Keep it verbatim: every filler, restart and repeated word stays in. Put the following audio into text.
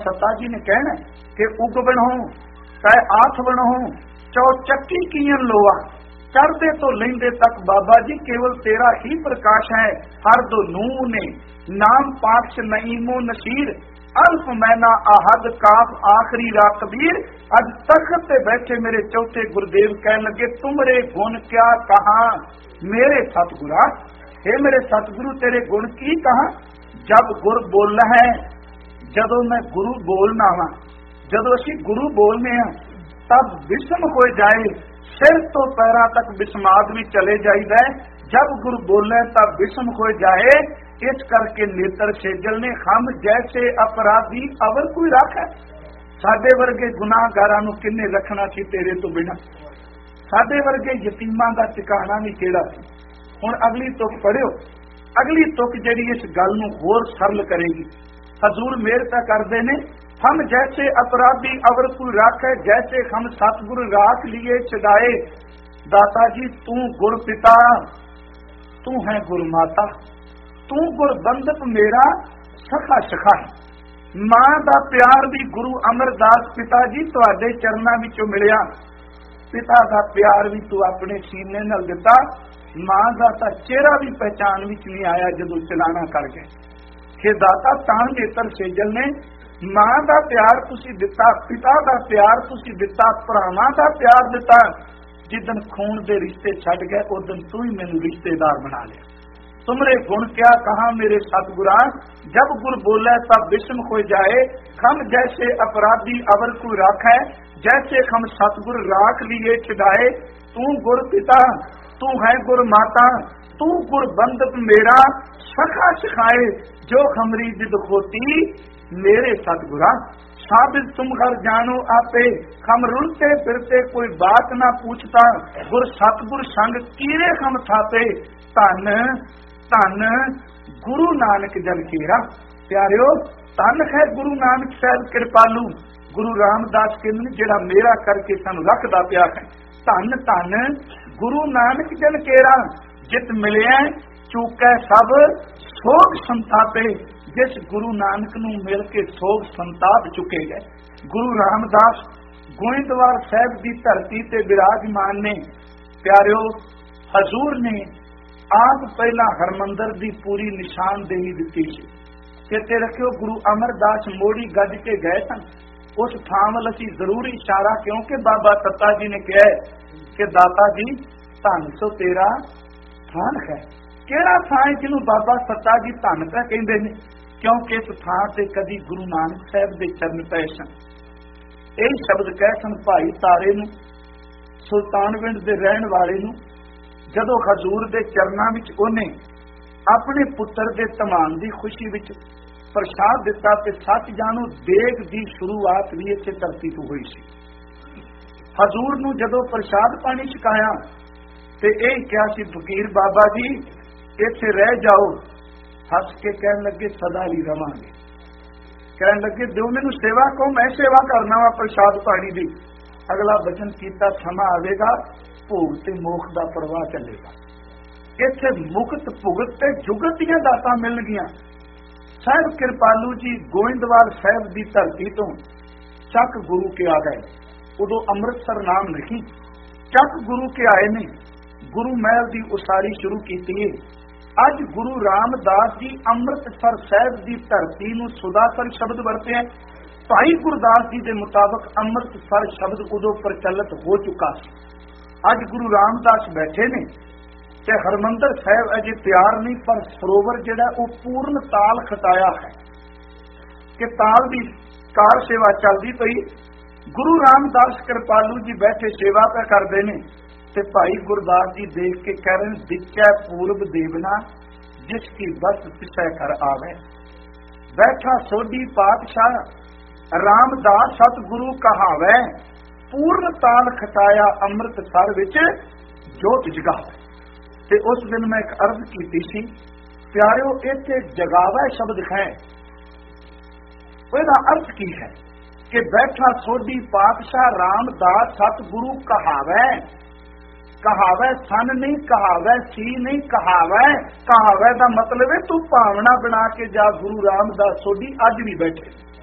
सत्ता जी ने कहना कि उग बनो तै आठ बनो चौ चक्की कीयन लोआ चढ़ते तो लेंदे तक बाबा जी केवल तेरा ही प्रकाश है। हर दो नूह ने नाम पाक्ष नईमो नसीर अल्फ मैना आहद काफ आखिरी रा कबीर। अज तख्त पे बैठे मेरे चौथे गुरुदेव कह लगे तुमरे गुण क्या कहा मेरे सतगुरा। हे मेरे सतगुरु तेरे गुण की कहा। जब गुर बोलना है जदों मैं गुरु बोलना वा जदों असी गुरु बोलने हैं तब विषम हो जाए सिर तो पैरा तक विषमाद भी चले जाइदा। जब गुरु बोले तब विषम हो जाए इस करके नेत्र सेजल ने हम जैसे अपराधी अवर कोई रख है। साडे वर्गे गुनाहगारां नूं किन्ने रखना सी तेरे तो बिना। साडे वर्गे यतीमां दा ठिकाना नहीं केड़ा सी। हुण अगली तुक पढ़ियो। अगली तुक जिहड़ी इस गल नूं होर सरल करेगी। हजूर मेहर तां करदे ने हम जैसे अपराधी अवर कोई राख है जैसे हम सतगुरु राख लिए छुड़ाए। दाता जी तू गुर पिता तू है गुरु माता तू गुर बंधप मेरा सखा सखा है। मां दा प्यार भी गुरु अमरदास पिता जी तुहाडे चरनां विचों मिलिया। पिता दा प्यार भी तू अपने सीने नाल दिता। मां दा तां चेहरा भी पहचान विच नहीं आया जदों चलाना कर गए। हे दाता तां नेत्र सेजल ने मां दा प्यार तुसी दिता पिता दा प्यार तुसी दिता भरावां दा प्यार दिता। जिदन खून दे रिश्ते छड़ गए उदन तू ही मैनू रिश्तेदार बना लिया। तुमरे गुण क्या कहा मेरे सतगुरा। जब गुर बोले तब विषम हो जाए हम जैसे अपराधी अवर कोई राख है जैसे हम सतगुर राख लिए छिड़ाए। तू गुर पिता तू है गुर माता तू गुर बंधप मेरा सखा सिखाए। जो हमरी जिद होती मेरे सतगुरा साबित तुम घर जानो आपे। हम रुलते फिरते कोई बात ना पूछता गुर सतगुर संग कीरे हम थापे। धन धन गुरु नानक जन केरा। प्यारियो धन है गुरु नानक साहब कृपालू। गुरु रामदास कहंदे जेड़ा मेरा करके सानू रखदा पिया है। धन धन गुरु नानक जन केरा। जित मिलिया चूकै सब सोग संतापे। जिस गुरु नानक नूं मिल के सोग संताप चुके गए। गुरु रामदास गोइंदवाल साहब की धरती ते विराजमान ने। प्यारियो हजूर ने आप पहला हरमंदर की पूरी निशानदेही दी सी। चेते रखियो गुरु अमरदास मोड़ी गज के गए सन। उस थां वल असीं जरूर इशारा क्योंकि बाबा सत्ता जी ने कहा कि दाता जी धन सो तेरा थान है। केड़ा थां जिन्हों बाबा सत्ता जी धन पै कहंदे ने क्योंकि इस थां ते कदी गुरु नानक साहब दे चरण पए सन। यही शब्द कह सन भाई तारे नूं सुल्तानविंड दे रहण वाले नूं जदों हजूर दे चरनां विच ओने अपने पुत्र दे तमान दी खुशी विच प्रसाद दिता ते सच जानो देग दी शुरुआत भी इसे धरती तो हुई सी। हजूर नूं जदों प्रसाद पानी छकाया ते यही कहा सी फकीर बाबा जी इत्थे रह जाओ। हस के कहन लगे सदा ही रवांगे। कहन लगे दिओ मैनू सेवा को मैं सेवा करना वा प्रसाद पानी दी। अगला बचन कीता समा आवेगा भोग ते मोख दा प्रवाह चलेगा। इत्थे मुक्त भुगत ते जुगत दीआं दातां मिल गईआं। साहब कृपालू जी गोइंदवाल साहब की धरती तो चक गुरु के आ गए। उदों अमृतसर नाम नहीं चक गुरु के आए ने। गुरु महल की उसारी शुरू की। अज गुरु रामदास जी अमृतसर साहब की धरती नूं सुदासर शब्द वरते हैं। भाई गुरदास जी के मुताबिक अमृतसर शब्द उदों प्रचलित हो चुका है। अज गुरु रामदास बैठे ने ते हरमंदर साहब अजे तैयार नहीं पर सरोवर जिहड़ा वो पूर्ण ताल खटाया है कि ताल की कार सेवा चलती पई। गुरु रामदास कृपालू जी बैठे सेवा पे करते हैं ते भाई गुरदास जी देख के कह रहे दिखै पूर्व देवना जिसकी बस पिछे कर आवे। बैठा सोडी पातशाह रामदास सतगुरु कहावे। पूर्ण ताल खटाया अमृतसर विच जोत जगावे। ते उस दिन मैं एक अर्ज की सी प्यारिओ इत्थे जगावे शब्द है उसदा अर्थ की है कि बैठा सोडी पातशाह रामदास सतगुरु कहावे। कहावे सन नहीं कहावे सी नहीं कहावे। कहावे का मतलब है तू भावना बना के जा गुरु रामदास सोडी अज भी बैठे